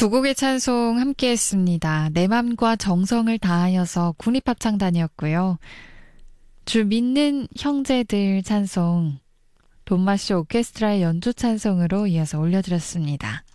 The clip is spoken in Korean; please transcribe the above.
두 곡의 찬송 함께 했습니다. 내 맘과 정성을 다하여서 국립합창단이었고요. 주 믿는 형제들 찬송, 돈마쇼 오케스트라의 연주 찬송으로 이어서 올려드렸습니다.